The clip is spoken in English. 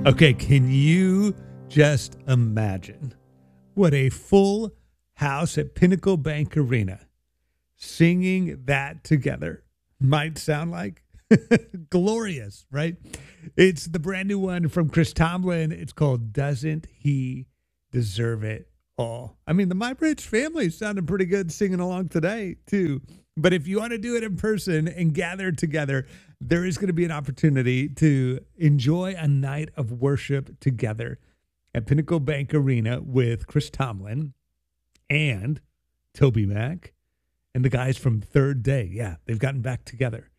Okay, can you just imagine what a full house at Pinnacle Bank Arena singing that together might sound like? Glorious, right? It's the brand new one from Chris Tomlin. It's called Doesn't He Deserve It All? I mean, the My Bridge family sounded pretty good singing along today, too. But if you want to do it in person and gather together, there is going to be an opportunity to enjoy a night of worship together at Pinnacle Bank Arena with Chris Tomlin and Toby Mac and the guys from Third Day. Yeah, they've gotten back together.